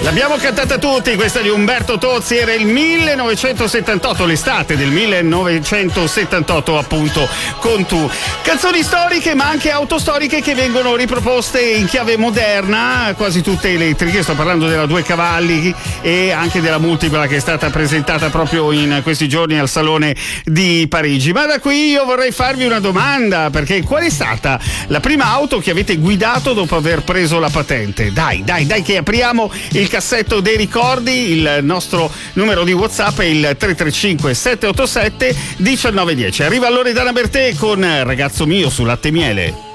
L'abbiamo cantata tutti, questa di Umberto Tozzi, era il 1978, l'estate del 1978 appunto, con Tu. Canzoni storiche ma anche autostoriche che vengono riproposte in chiave moderna, quasi tutte elettriche, sto parlando della Due Cavalli e anche della Multipla che è stata presentata proprio in questi giorni al Salone di Parigi. Ma da qui io vorrei farvi una domanda, perché qual è stata la prima auto che avete guidato dopo aver preso la patente? Dai che apriamo il cassetto dei ricordi. Il nostro numero di WhatsApp è il 335 787 1910. Arriva Loredana Bertè con Ragazzo mio su Latte e Miele.